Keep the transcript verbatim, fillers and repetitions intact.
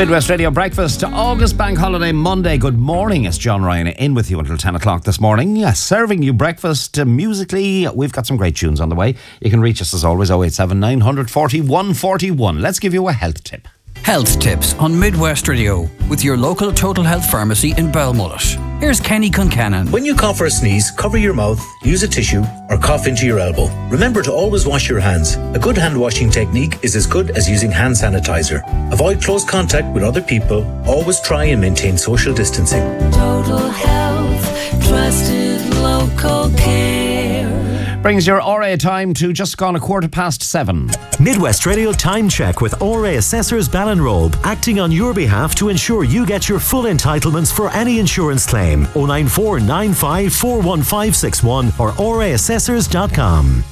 Midwest Radio Breakfast, August Bank Holiday Monday. Good morning, it's John Ryan in with you until ten o'clock this morning. Yes, serving you breakfast uh, musically. We've got some great tunes on the way. You can reach us as always, oh eight seven nine four oh one four one. Let's give you a health tip. Health tips on Midwest Radio with your local Total Health Pharmacy in Belmullet. Here's Kenny Concannon. When you cough or sneeze, cover your mouth, use a tissue or cough into your elbow. Remember to always wash your hands. A good hand washing technique is as good as using hand sanitizer. Avoid close contact with other people. Always try and maintain social distancing. Total Health, trusted local care. Brings your R A time to just gone a quarter past seven. Midwest Radio Time Check with R A Assessors Ballinrobe, acting on your behalf to ensure you get your full entitlements for any insurance claim. oh nine four nine five four one five six one or r a assessors dot com.